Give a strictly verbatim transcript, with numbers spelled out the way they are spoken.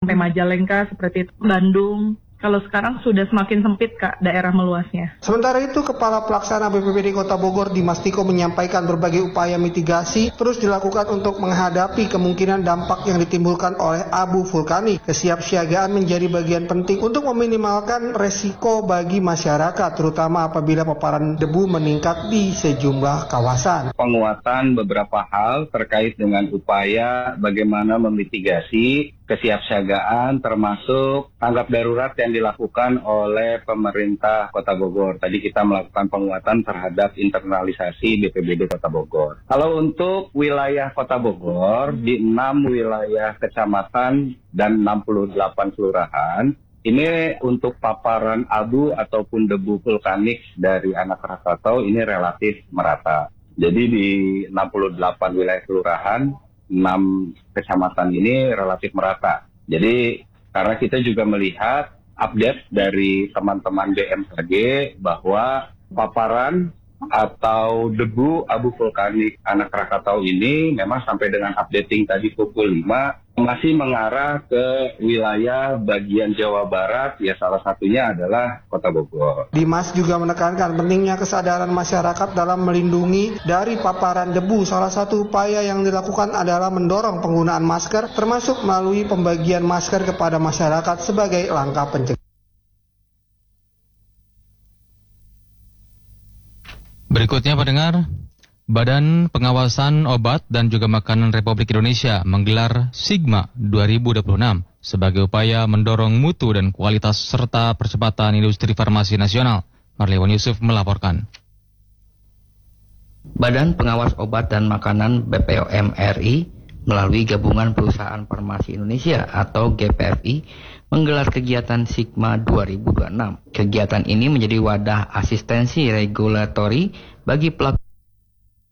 sampai Majalengka seperti itu, Bandung. Kalau sekarang sudah semakin sempit, Kak, daerah meluasnya. Sementara itu, Kepala Pelaksana B P B D Kota Bogor, Dimas Tiko, menyampaikan berbagai upaya mitigasi terus dilakukan untuk menghadapi kemungkinan dampak yang ditimbulkan oleh abu vulkanik. Kesiapsiagaan menjadi bagian penting untuk meminimalkan resiko bagi masyarakat, terutama apabila paparan debu meningkat di sejumlah kawasan. Penguatan beberapa hal terkait dengan upaya bagaimana memitigasi kesiapsiagaan termasuk tanggap darurat yang dilakukan oleh pemerintah Kota Bogor. Tadi kita melakukan penguatan terhadap internalisasi B P B D Kota Bogor. Kalau untuk wilayah Kota Bogor, di enam wilayah kecamatan dan enam puluh delapan kelurahan, ini untuk paparan abu ataupun debu vulkanik dari anak Krakatau ini relatif merata. Jadi di enam puluh delapan wilayah kelurahan, enam kecamatan ini relatif merata. Jadi karena kita juga melihat update dari teman-teman B M K G bahwa paparan atau debu abu vulkanik anak Krakatau ini memang sampai dengan updating tadi pukul lima masih mengarah ke wilayah bagian Jawa Barat, ya salah satunya adalah Kota Bogor. Dimas juga menekankan pentingnya kesadaran masyarakat dalam melindungi dari paparan debu. Salah satu upaya yang dilakukan adalah mendorong penggunaan masker, termasuk melalui pembagian masker kepada masyarakat sebagai langkah pencegahan. Berikutnya pendengar, Badan Pengawasan Obat dan juga Makanan Republik Indonesia menggelar Sigma dua ribu dua puluh enam sebagai upaya mendorong mutu dan kualitas serta percepatan industri farmasi nasional. Marlewan Yusuf melaporkan. Badan Pengawas Obat dan Makanan B P O M R I melalui Gabungan Perusahaan Farmasi Indonesia atau G P F I menggelar kegiatan Sigma dua ribu dua puluh enam. Kegiatan ini menjadi wadah asistensi regulatori bagi pelaku